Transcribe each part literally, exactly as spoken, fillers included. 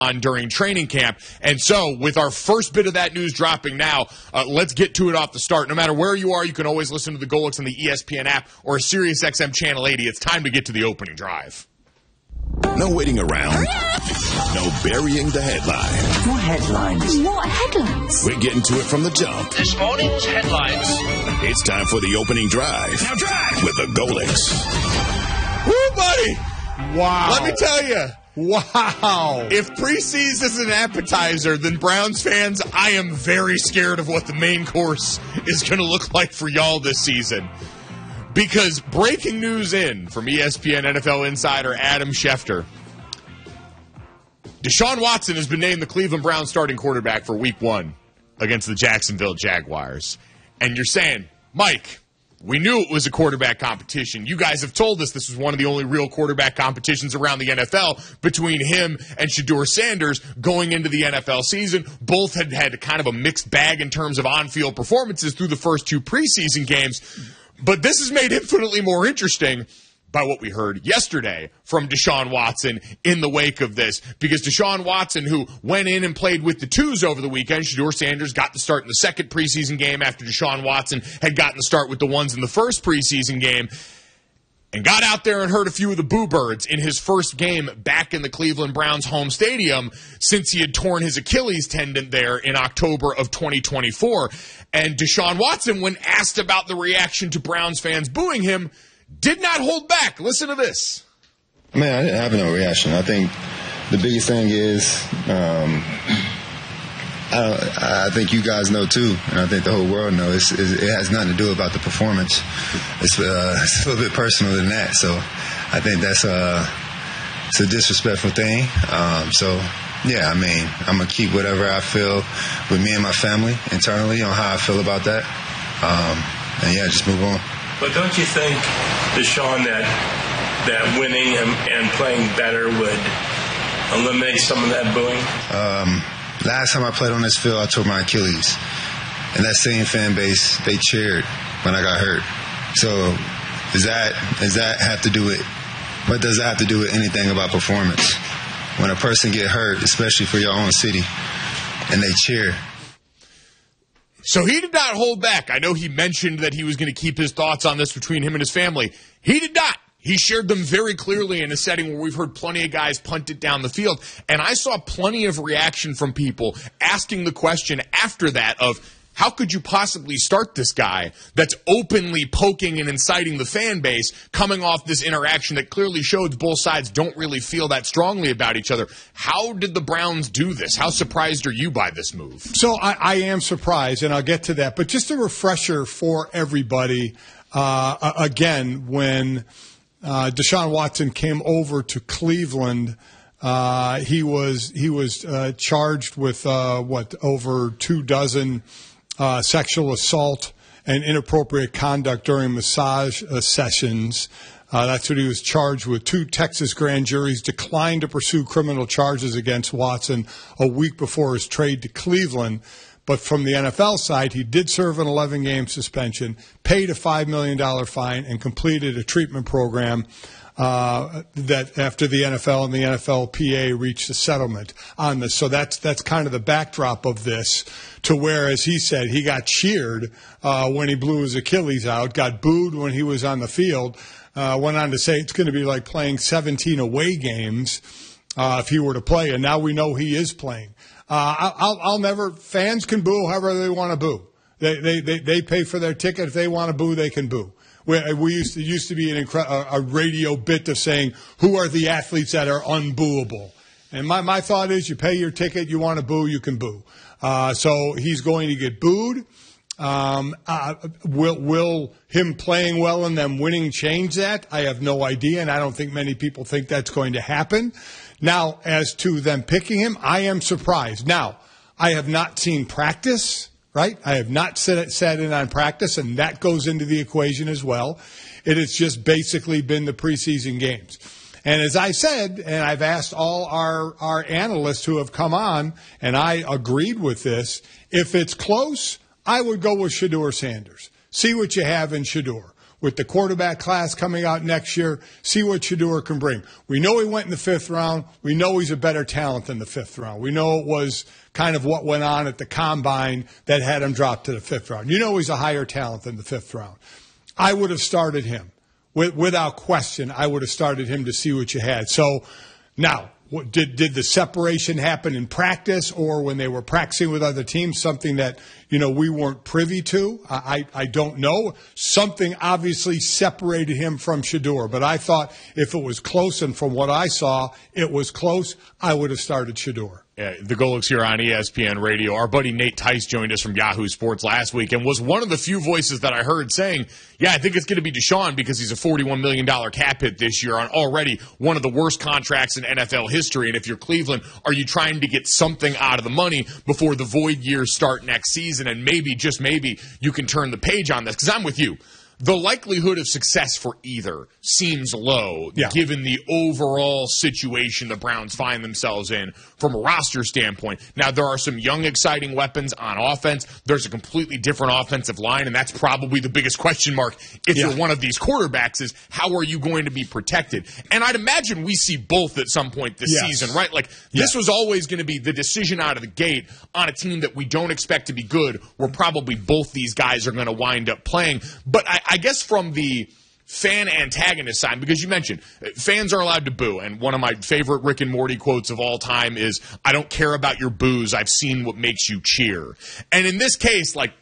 on during training camp. And so with our first bit of that news dropping now, uh, let's get to it off the start. No matter where you are, you can always listen to the Golix on the E S P N app or SiriusXM Channel eighty. It's time to get to the opening drive. No waiting around. No burying the headline. What headlines? What headlines? We're getting to it from the jump. This morning's headlines. It's time for the opening drive. Now drive! With the Golix. Woo, buddy! Wow. Let me tell you. Wow. If preseason is an appetizer, then Browns fans, I am very scared of what the main course is going to look like for y'all this season. Because breaking news in from E S P N N F L insider Adam Schefter, Deshaun Watson has been named the Cleveland Browns starting quarterback for week one against the Jacksonville Jaguars. And you're saying, Mike, we knew it was a quarterback competition. You guys have told us this was one of the only real quarterback competitions around the N F L between him and Shedeur Sanders going into the N F L season. Both had had kind of a mixed bag in terms of on-field performances through the first two preseason games. But this is made infinitely more interesting by what we heard yesterday from Deshaun Watson in the wake of this. Because Deshaun Watson, who went in and played with the twos over the weekend, Shedeur Sanders got the start in the second preseason game after Deshaun Watson had gotten the start with the ones in the first preseason game, and got out there and hurt a few of the Boo Birds in his first game back in the Cleveland Browns home stadium since he had torn his Achilles tendon there in October of twenty twenty-four. And Deshaun Watson, when asked about the reaction to Browns fans booing him, did not hold back. Listen to this. Man, I didn't have no reaction. I think the biggest thing is, um, I, I think you guys know too, and I think the whole world knows, it's, it has nothing to do about the performance. It's, uh, it's a little bit personal than that. So I think that's a, it's a disrespectful thing. Um, so, yeah, I mean, I'm going to keep whatever I feel with me and my family internally on how I feel about that. Um, and, yeah, just move on. But don't you think, Deshaun, that that winning and, and playing better would eliminate some of that booing? Um, last time I played on this field, I tore my Achilles. And that same fan base, they cheered when I got hurt. So does that does that have to do with, what does that have to do with anything about performance? When a person get hurt, especially for your own city, and they cheer. So he did not hold back. I know he mentioned that he was going to keep his thoughts on this between him and his family. He did not. He shared them very clearly in a setting where we've heard plenty of guys punt it down the field. And I saw plenty of reaction from people asking the question after that of, how could you possibly start this guy that's openly poking and inciting the fan base coming off this interaction that clearly showed both sides don't really feel that strongly about each other? How did the Browns do this? How surprised are you by this move? So I, I am surprised, and I'll get to that. But just a refresher for everybody, uh, again, when uh, Deshaun Watson came over to Cleveland, uh, he was he was uh, charged with, uh, what, over two dozen Uh, sexual assault and inappropriate conduct during massage uh, sessions. Uh, that's what he was charged with. Two Texas grand juries declined to pursue criminal charges against Watson a week before his trade to Cleveland. But from the N F L side, he did serve an eleven-game suspension, paid a five million dollars fine, and completed a treatment program Uh, that after the N F L and the N F L P A reached a settlement on this. So that's that's kind of the backdrop of this, to where, as he said, he got cheered uh, when he blew his Achilles out, got booed when he was on the field, uh, went on to say it's going to be like playing seventeen away games uh, if he were to play, and now we know he is playing. Uh, I'll, I'll never – fans can boo however they want to boo. They, they, they, they pay for their ticket. If they want to boo, they can boo. We, we used to, used to be an incre- a, a radio bit of saying, who are the athletes that are unbooable? And my, my thought is, you pay your ticket, you want to boo, you can boo. Uh, so he's going to get booed. Um, uh, will, will him playing well and them winning change that? I have no idea, and I don't think many people think that's going to happen. Now, as to them picking him, I am surprised. Now, I have not seen practice. Right? I have not sat, sat in on practice, and that goes into the equation as well. It has just basically been the preseason games. And as I said, and I've asked all our, our analysts who have come on, and I agreed with this, if it's close, I would go with Shedeur Sanders. See what you have in Shedeur. with the quarterback class coming out next year, see what Shedeur can bring. We know he went in the fifth round. We know he's a better talent than the fifth round. We know it was kind of what went on at the combine that had him drop to the fifth round. You know he's a higher talent than the fifth round. I would have started him. Without question, I would have started him to see what you had. So now, what, did did the separation happen in practice or when they were practicing with other teams, something that, you know, we weren't privy to? I, I don't know. Something obviously separated him from Shedeur, but I thought if it was close, and from what I saw, it was close, I would have started Shedeur. Yeah, the Golics here on E S P N Radio. Our buddy Nate Tice joined us from Yahoo Sports last week and was one of the few voices that I heard saying, yeah, I think it's going to be Deshaun because he's a forty-one million dollars cap hit this year on already one of the worst contracts in N F L history. And if you're Cleveland, are you trying to get something out of the money before the void years start next season? And maybe, just maybe, you can turn the page on this. Because I'm with you. The likelihood of success for either seems low, yeah. given the overall situation the Browns find themselves in from a roster standpoint. Now, there are some young, exciting weapons on offense. There's a completely different offensive line, and that's probably the biggest question mark if yeah. you're one of these quarterbacks is how are you going to be protected? And I'd imagine we see both at some point this yes. season, right? Like, yes. this was always going to be the decision out of the gate on a team that we don't expect to be good, where probably both these guys are going to wind up playing. But I I guess from the fan antagonist side, because you mentioned fans are allowed to boo, and one of my favorite Rick and Morty quotes of all time is, I don't care about your boos, I've seen what makes you cheer. And in this case, like,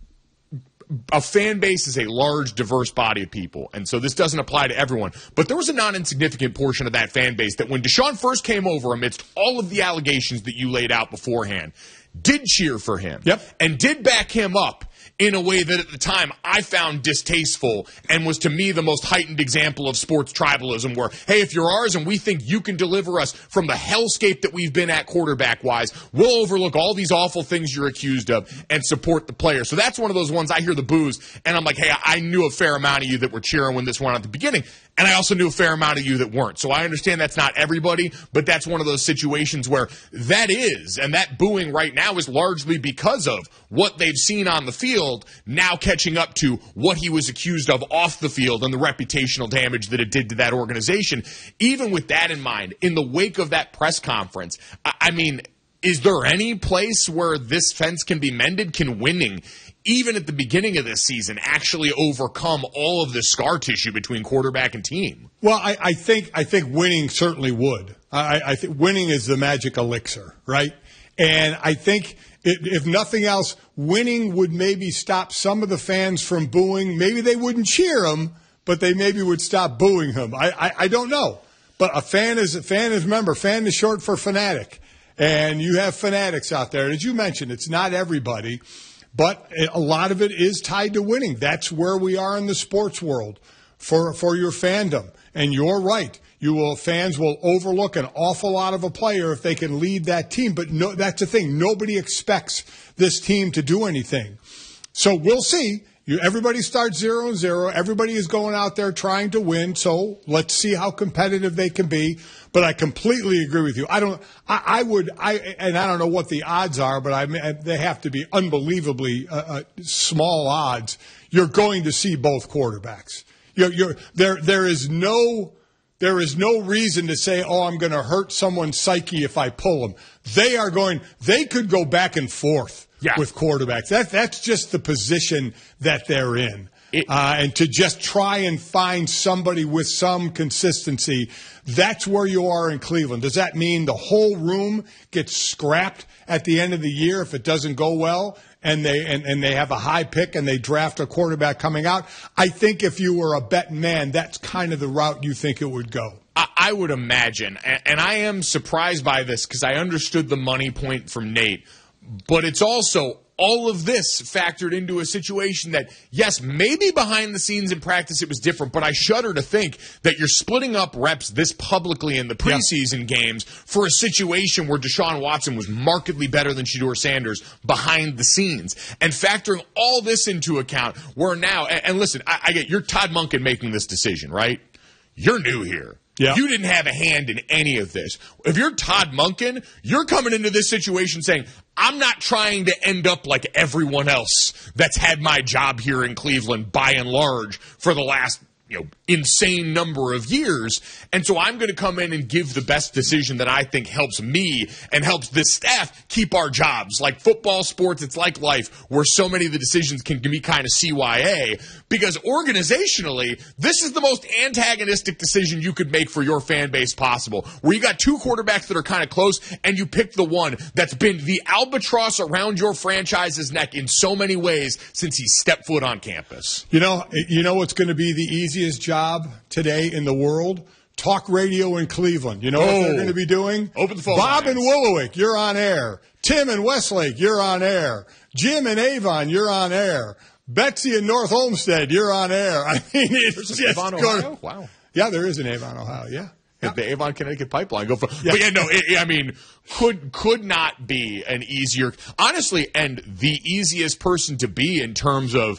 a fan base is a large, diverse body of people, and so this doesn't apply to everyone. But there was a non-insignificant portion of that fan base that when Deshaun first came over, amidst all of the allegations that you laid out beforehand, did cheer for him yep. and did back him up in a way that at the time I found distasteful and was to me the most heightened example of sports tribalism where, hey, if you're ours and we think you can deliver us from the hellscape that we've been at quarterback-wise, we'll overlook all these awful things you're accused of and support the player. So that's one of those ones I hear the boos, and I'm like, hey, I knew a fair amount of you that were cheering when this went out at the beginning, and I also knew a fair amount of you that weren't. So I understand that's not everybody, but that's one of those situations where that is, and that booing right now is largely because of what they've seen on the field now catching up to what he was accused of off the field and the reputational damage that it did to that organization. Even with that in mind, in the wake of that press conference, I mean, is there any place where this fence can be mended? Can winning, even at the beginning of this season, actually overcome all of the scar tissue between quarterback and team? Well, I, I think I think winning certainly would. I, I think winning is the magic elixir, right? And I think if nothing else, winning would maybe stop some of the fans from booing. Maybe they wouldn't cheer him, but they maybe would stop booing him. I, I, I don't know. But a fan is a fan is remember, fan is short for fanatic. And you have fanatics out there. And as you mentioned, it's not everybody, but a lot of it is tied to winning. That's where we are in the sports world for for your fandom. And you're right. You will fans will overlook an awful lot of a player if they can lead that team. But no, that's the thing. Nobody expects this team to do anything. So we'll see. You, everybody starts zero and zero. Everybody is going out there trying to win. So let's see how competitive they can be. But I completely agree with you. I don't. I, I would. I and I don't know what the odds are, but I they have to be unbelievably uh, uh, small odds. You're going to see both quarterbacks. You're, you're there. There is no. There is no reason to say, oh, I'm going to hurt someone's psyche if I pull them. They are going. They could go back and forth. Yeah. With quarterbacks. That, that's just the position that they're in. It, uh, and to just try and find somebody with some consistency, that's where you are in Cleveland. Does that mean the whole room gets scrapped at the end of the year if it doesn't go well and they and, and they have a high pick and they draft a quarterback coming out? I think if you were a betting man, that's kind of the route you think it would go. I, I would imagine. And, and I am surprised by this because I understood the money point from Nate. But it's also all of this factored into a situation that, yes, maybe behind the scenes in practice it was different, but I shudder to think that you're splitting up reps this publicly in the preseason yeah. games for a situation where Deshaun Watson was markedly better than Shedeur Sanders behind the scenes. And factoring all this into account, we're now, and, and listen, I, I get, you're Todd Monken making this decision, right? You're new here. Yeah. You didn't have a hand in any of this. If you're Todd Monken, you're coming into this situation saying, I'm not trying to end up like everyone else that's had my job here in Cleveland by and large for the last, you know, insane number of years. And so I'm going to come in and give the best decision that I think helps me and helps this staff keep our jobs. Like football, sports, it's like life, where so many of the decisions can be kind of C Y A. Because organizationally, this is the most antagonistic decision you could make for your fan base possible. Where you got two quarterbacks that are kind of close, and you pick the one that's been the albatross around your franchise's neck in so many ways since he stepped foot on campus. You know, you know what's going to be the easiest job today in the world? Talk radio in Cleveland. You know oh. what they're going to be doing? Open the phone Bob lines. and Willowick, you're on air. Tim and Westlake, you're on air. Jim and Avon, you're on air. Betsy in North Olmsted, you're on air. I mean, it's There's just Avon, going. Ohio? Wow. Yeah, there is an Avon, Ohio. Yeah. Yeah. The Avon Connecticut pipeline go for, yeah. But yeah, no, it, I mean, could could not be an easier, honestly, and the easiest person to be in terms of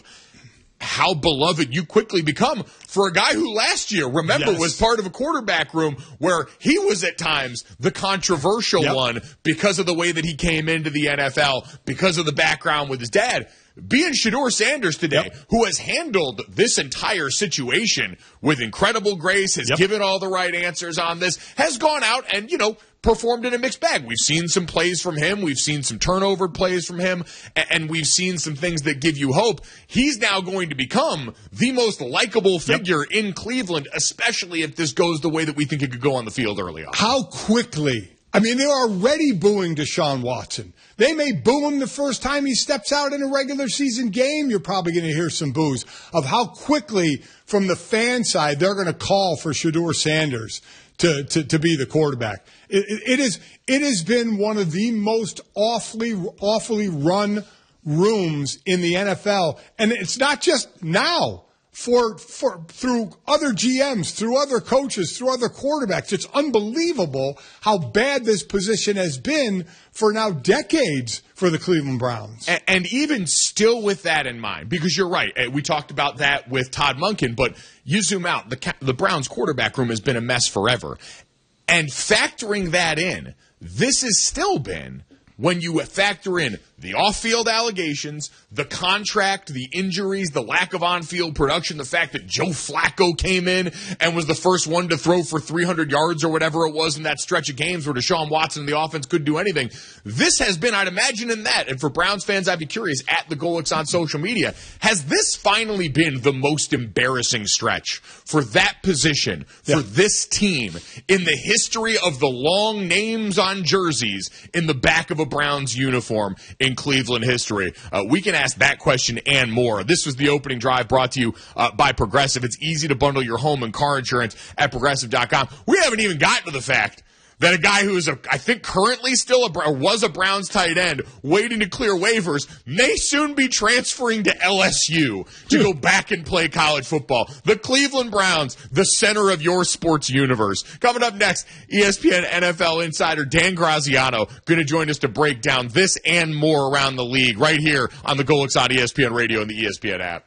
how beloved you quickly become for a guy who last year, remember, yes. was part of a quarterback room where he was at times the controversial yep. one because of the way that he came into the N F L, because of the background with his dad. Being Shedeur Sanders today, yep. who has handled this entire situation with incredible grace, has yep. given all the right answers on this, has gone out and, you know, performed in a mixed bag. We've seen some plays from him. We've seen some turnover plays from him. And we've seen some things that give you hope. He's now going to become the most likable figure yep. in Cleveland, especially if this goes the way that we think it could go on the field early on. How quickly? I mean, they're already booing Deshaun Watson. They may boo him the first time he steps out in a regular season game. You're probably going to hear some boos of how quickly from the fan side they're going to call for Shedeur Sanders to, to, to be the quarterback. It, it, it is it has been one of the most awfully awfully run rooms in the N F L, and it's not just now. For for through other G Ms, through other coaches, through other quarterbacks. It's unbelievable how bad this position has been for now decades for the Cleveland Browns. And, and even still with that in mind, because you're right, we talked about that with Todd Monken, but you zoom out, the the Browns quarterback room has been a mess forever. And factoring that in, this has still been, when you factor in the off-field allegations, the contract, the injuries, the lack of on-field production, the fact that Joe Flacco came in and was the first one to throw for three hundred yards or whatever it was in that stretch of games where Deshaun Watson and the offense couldn't do anything. This has been, I'd imagine in that, and for Browns fans, I'd be curious, at the Golix on social media, has this finally been the most embarrassing stretch for that position, for yeah. this team, in the history of the long names on jerseys in the back of a Browns uniform in Cleveland history? Uh, we can ask that question and more. This was the opening drive brought to you uh, by Progressive. It's easy to bundle your home and car insurance at Progressive dot com. We haven't even gotten to the fact that a guy who is, a, I think, currently still a, or was a Browns tight end waiting to clear waivers may soon be transferring to L S U to go back and play college football. The Cleveland Browns, the center of your sports universe. Coming up next, E S P N N F L insider Dan Graziano going to join us to break down this and more around the league right here on the Golix on E S P N Radio and the E S P N app.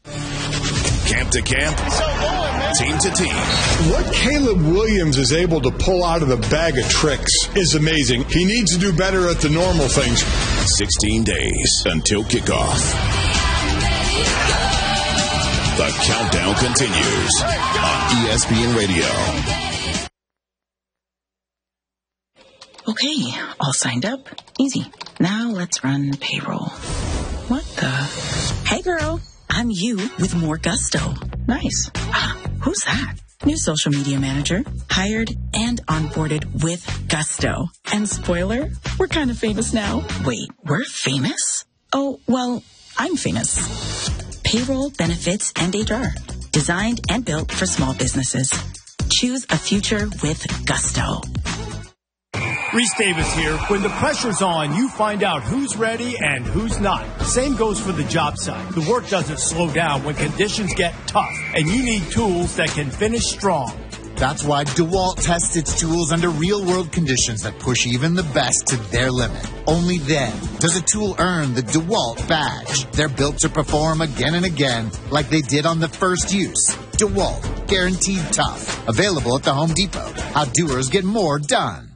Camp to camp, team to team. What Caleb Williams is able to pull out of the bag of tricks is amazing. He needs to do better at the normal things. sixteen days until kickoff. The countdown continues on E S P N Radio. Okay, all signed up. Easy. Now let's run payroll. What the? Hey, girl. I'm you with more gusto. Nice. Ah, who's that? New social media manager. Hired and onboarded with gusto. And spoiler, we're kind of famous now. Wait, we're famous? Oh, well, I'm famous. Payroll, benefits, and H R. Designed and built for small businesses. Choose a future with gusto. Reese Davis here. When the pressure's on, you find out who's ready and who's not. Same goes for the job site. The work doesn't slow down when conditions get tough, and you need tools that can finish strong. That's why DeWalt tests its tools under real-world conditions that push even the best to their limit. Only then does a tool earn the DeWalt badge. They're built to perform again and again like they did on the first use. DeWalt, guaranteed tough. Available at the Home Depot. How doers get more done.